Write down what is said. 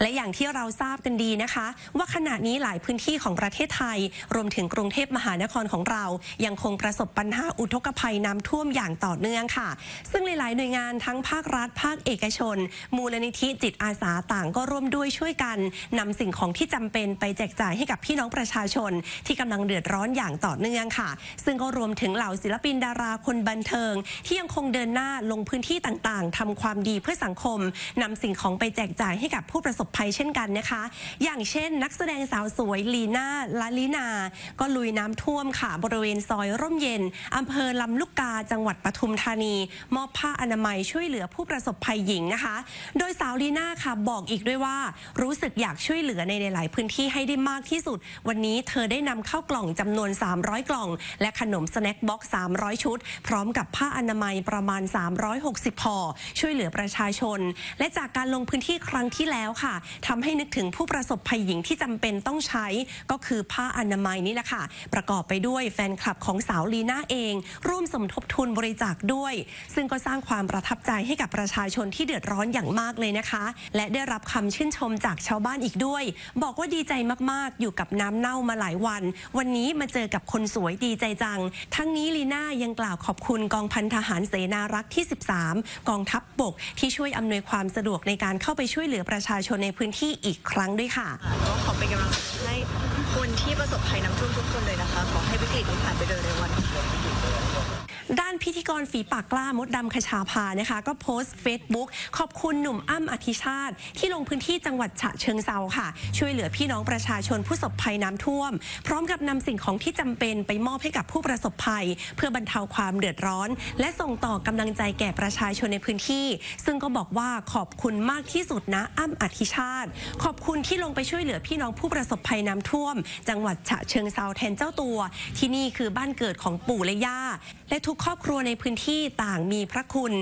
และอย่างที่เราทราบกันดีนะคะว่าขณะนี้หลายพื้นที่ของประเทศไทยรวมถึงกรุงเทพมหานครของเรายังคงประสบปัญหาอุทกภัยน้ำท่วมอย่างต่อเนื่องค่ะซึ่งหลายๆหน่วยงานทั้งภาครัฐภาคเอกชนมูลนิธิจิตอาสาต่างก็ร่วมด้วยช่วยกันนำสิ่งของที่จำเป็นไปแจกจ่ายให้กับพี่น้องประชาชนที่กำลังเดือดร้อนอย่างต่อเนื่องค่ะซึ่งก็รวมถึงเหล่าศิลปินดาราคนบันเทิงที่ยังคงเดินหน้าลงพื้นที่ต่างๆทำความดีเพื่อสังคมนำสิ่งของไปแจกจ่ายให้กับผู้ประสบภัยเช่นกันนะคะอย่างเช่นนักแสดงสาวสวยลีน่าลาลินาก็ลุยน้ำท่วมค่ะบริเวณซอยร่มเย็นอำเภอลำลูกกาจังหวัดปทุมธานีมอบผ้าอนามัยช่วยเหลือผู้ประสบภัยหญิงนะคะโดยสาวลีน่าค่ะบอกอีกด้วยว่ารู้สึกอยากช่วยเหลือในหลายพื้นที่ให้ได้มากที่สุดวันนี้เธอได้นำเข้ากล่องจำนวน300กล่องและขนมสแน็คบ็อกซ์300ชุดพร้อมกับผ้าอนามัยประมาณ360ห่อช่วยเหลือประชาชนและจากการลงพื้นที่ครั้งที่แล้วค่ะทำให้นึกถึงผู้ประสบภัยหญิงที่จำเป็นต้องใช้ก็คือผ้าอนามัยนี่แหละค่ะประกอบไปด้วยแฟนคลับของสาวลีน่าเองร่วมสมทบทุนบริจาคด้วยซึ่งก็สร้างความประทับใจให้กับประชาชนที่เดือดร้อนอย่างมากเลยนะคะและได้รับคำชื่นชมจากชาวบ้านอีกด้วยบอกว่าดีใจมากๆอยู่กับน้ำเน่ามาหลายวันนี้มาเจอกับคนสวยดีใจจังทั้งนี้ลีน่ายังกล่าวขอบคุณกองพันทหารเสนารักษ์ที่13กองทัพบกที่ช่วยอำนวยความสะดวกในการเข้าไปช่วยเหลือประชาชนในพื้นที่อีกครั้งด้วยค่ะก็ขอเป็นกำลังใจให้คนที่ประสบภัยน้ำท่วมทุกคนเลยนะคะขอให้วิกฤตนี้ผ่านไปโดยเร็ววันด้านพิธีกรฝีปากกล้ามดดำคชาภานะคะก็โพสต์เฟซบุ๊กขอบคุณหนุ่มอ้ำอธิชาติที่ลงพื้นที่จังหวัดฉะเชิงเทราค่ะช่วยเหลือพี่น้องประชาชนผู้ประสบภัยน้ำท่วมพร้อมกับนำสิ่งของที่จำเป็นไปมอบให้กับผู้ประสบภัยเพื่อบรรเทาความเดือดร้อนและส่งต่อกำลังใจแก่ประชาชนในพื้นที่ซึ่งก็บอกว่าขอบคุณมากที่สุดนะอ้ำอธิชาติขอบคุณที่ลงไปช่วยเหลือพี่น้องผู้ประสบภัยน้ำท่วมจังหวัดฉะเชิงเทราแทนเจ้าตัวที่นี่คือบ้านเกิดของปู่และย่าและทุกครอบครัวในพื้นที่ต่างมีพระคุณ